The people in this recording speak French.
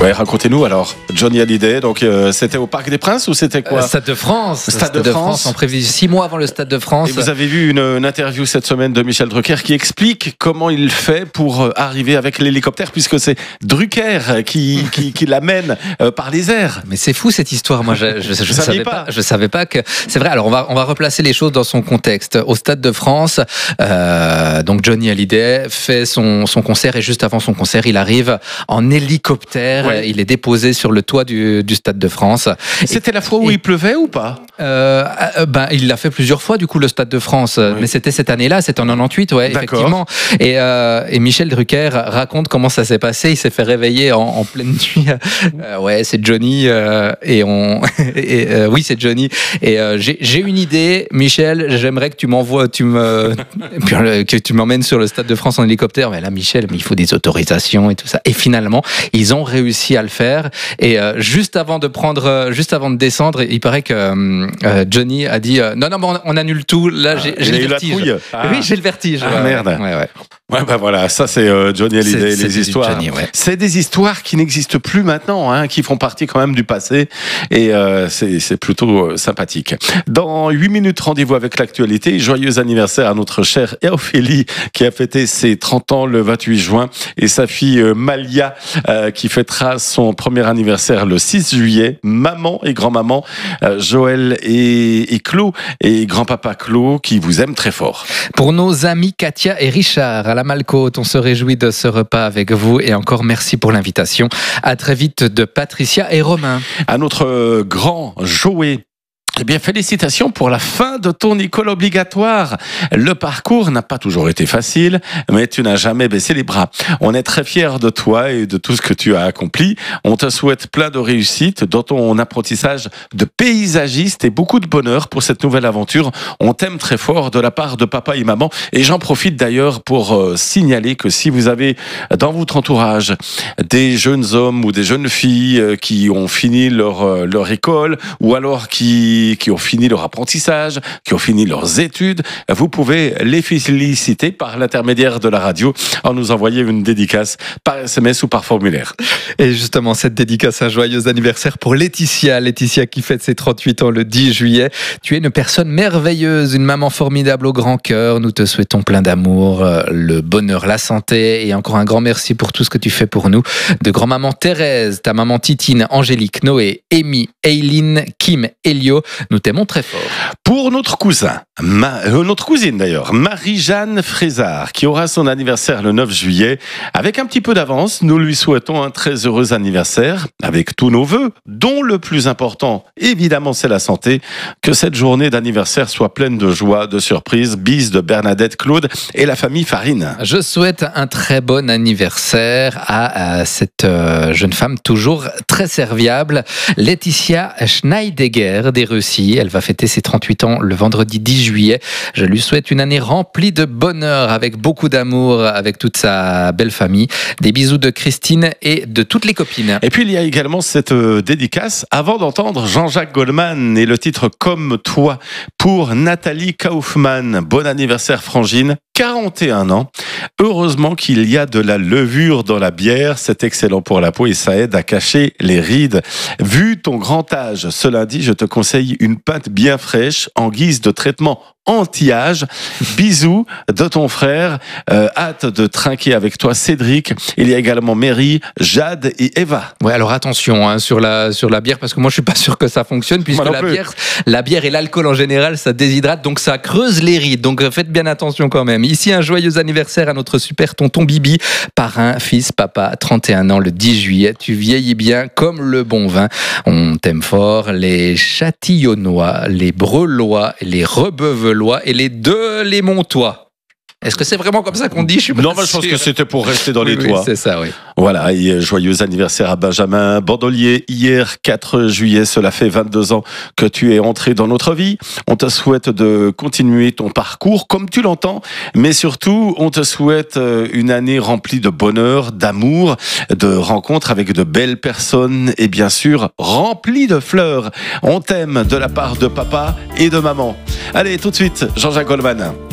Ouais, racontez-nous alors. Johnny Hallyday, donc c'était au Parc des Princes ou c'était quoi? Stade de France. Stade de France. On prévu 6 mois avant le Stade de France. Et vous avez vu une interview cette semaine de Michel Drucker qui explique comment il fait pour arriver avec l'hélicoptère, puisque c'est Drucker qui l'amène par les airs. Mais c'est fou cette histoire. Moi, je savais pas que c'est vrai. Alors on va replacer les choses dans son contexte. Au Stade de France, donc Johnny Hallyday fait son concert et juste avant son concert, il arrive en hélicoptère. Ouais. Il est déposé sur le toit du Stade de France. C'était la fois où il pleuvait ou pas? Il l'a fait plusieurs fois du coup le Stade de France, oui. Mais c'était cette année-là, c'était en 98, ouais, effectivement. Et Michel Drucker raconte comment ça s'est passé. Il s'est fait réveiller en pleine nuit. Ouais, c'est Johnny. Oui, c'est Johnny. Et j'ai une idée, Michel. J'aimerais que tu m'emmènes sur le Stade de France en hélicoptère. Mais là, Michel, il faut des autorisations et tout ça. Et finalement, ils ont réussi à le faire. Et juste avant de descendre, il paraît que Johnny a dit non, on annule tout. Là, j'ai le vertige. Oui, j'ai le vertige. Merde. Ouais, bah voilà, ça c'est Johnny Hallyday, les histoires. Johnny, ouais. C'est des histoires qui n'existent plus maintenant, qui font partie quand même du passé, et c'est plutôt sympathique. Dans 8 minutes, rendez-vous avec l'actualité. Joyeux anniversaire à notre chère Ophélie qui a fêté ses 30 ans le 28 juin, et sa fille Malia qui fêtera son premier anniversaire le 6 juillet. Maman et grand-maman Joël et Claude, et grand-papa Claude qui vous aime très fort. Pour nos amis Katia et Richard à la Malcote, on se réjouit de ce repas avec vous et encore merci pour l'invitation. À très vite de Patricia et Romain. À notre grand Joé. Eh bien, félicitations pour la fin de ton école obligatoire. Le parcours n'a pas toujours été facile, mais tu n'as jamais baissé les bras. On est très fiers de toi et de tout ce que tu as accompli. On te souhaite plein de réussite dans ton apprentissage de paysagiste et beaucoup de bonheur pour cette nouvelle aventure. On t'aime très fort de la part de papa et maman. Et j'en profite d'ailleurs pour signaler que si vous avez dans votre entourage des jeunes hommes ou des jeunes filles qui ont fini leur école, ou alors qui ont fini leur apprentissage, qui ont fini leurs études, vous pouvez les féliciter par l'intermédiaire de la radio en nous envoyant une dédicace par SMS ou par formulaire. Et justement, cette dédicace, un joyeux anniversaire pour Laetitia qui fête ses 38 ans le 10 juillet. Tu es une personne merveilleuse, une maman formidable au grand cœur. Nous te souhaitons plein d'amour, le bonheur, la santé et encore un grand merci pour tout ce que tu fais pour nous. De grand-maman Thérèse, ta maman Titine, Angélique, Noé, Amy, Eileen, Kim, Elio, nous t'aimons très fort. Pour notre notre cousine d'ailleurs, Marie-Jeanne Frézard, qui aura son anniversaire le 9 juillet. Avec un petit peu d'avance, nous lui souhaitons un très heureux anniversaire, avec tous nos vœux, dont le plus important, évidemment, c'est la santé. Que cette journée d'anniversaire soit pleine de joie, de surprises. Bis de Bernadette, Claude et la famille Farine. Je souhaite un très bon anniversaire à cette jeune femme toujours très serviable, Laetitia Schneidegger des Russie. Elle va fêter ses 38 ans le vendredi 10 juillet. Je lui souhaite une année remplie de bonheur, avec beaucoup d'amour, avec toute sa belle famille. Des bisous de Christine et de toutes les copines. Et puis il y a également cette dédicace, avant d'entendre Jean-Jacques Goldman et le titre Comme toi, pour Nathalie Kaufmann. Bon anniversaire Frangine, 41 ans. Heureusement qu'il y a de la levure dans la bière, c'est excellent pour la peau et ça aide à cacher les rides. Vu ton grand âge, ce lundi, je te conseille une pinte bien fraîche en guise de traitement anti-âge. Bisous de ton frère. Hâte de trinquer avec toi, Cédric. Il y a également Mary, Jade et Eva. Ouais, alors attention sur la bière, parce que moi je suis pas sûr que ça fonctionne, puisque la bière et l'alcool en général, ça déshydrate, donc ça creuse les rides. Donc faites bien attention quand même. Ici, un joyeux anniversaire à notre super tonton Bibi, parrain, fils, papa, 31 ans le 10 juillet. Tu vieillis bien comme le bon vin. On t'aime fort. Les Châtillonnois, les Brelois, les Rebeuvelois et les Delémontois. Est-ce que c'est vraiment comme ça qu'on dit? Je pense que c'était pour rester dans les toits. Oui, c'est ça, oui. Voilà, et joyeux anniversaire à Benjamin Bandolier. Hier, 4 juillet, cela fait 22 ans que tu es entré dans notre vie. On te souhaite de continuer ton parcours comme tu l'entends, mais surtout, on te souhaite une année remplie de bonheur, d'amour, de rencontres avec de belles personnes et bien sûr, remplie de fleurs. On t'aime de la part de papa et de maman. Allez, tout de suite, Jean-Jacques Goldman.